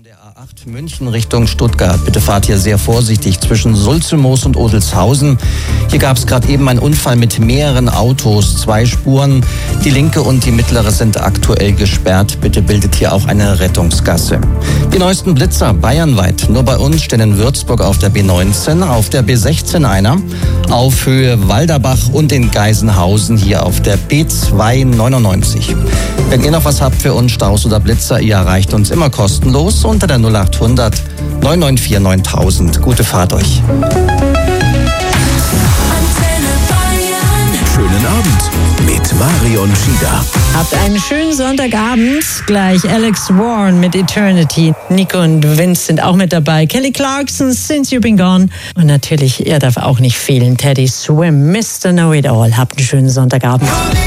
Der A8 München Richtung Stuttgart. Bitte fahrt hier sehr vorsichtig zwischen Sulzemoos und Odelshausen. Hier gab es gerade eben einen Unfall mit mehreren Autos, 2 Spuren. Die linke und die mittlere sind aktuell gesperrt. Bitte bildet hier auch eine Rettungsgasse. Die neuesten Blitzer bayernweit. Nur bei uns stehen in Würzburg auf der B19, auf der B16 einer, auf Höhe Walderbach und in Geisenhausen hier auf der B299. Wenn ihr noch was habt für uns, Staus oder Blitzer, ihr erreicht uns immer kostenlos unter der 0800 994 9000. Gute Fahrt euch. Schönen Abend mit Marion Schieder. Habt einen schönen Sonntagabend. Gleich Alex Warren mit Eternity. Nico und Vince sind auch mit dabei. Kelly Clarkson, Since You've Been Gone. Und natürlich, er darf auch nicht fehlen. Teddy Swim, Mr. Know It All. Habt einen schönen Sonntagabend.